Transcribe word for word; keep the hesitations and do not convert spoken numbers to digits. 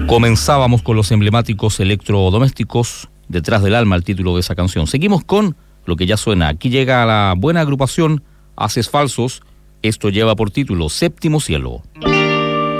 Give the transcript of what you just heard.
Comenzábamos con los emblemáticos electrodomésticos, Detrás del alma, el título de esa canción. Seguimos con lo que ya suena. Aquí llega la buena agrupación Haces Falsos. Esto lleva por título Séptimo Cielo.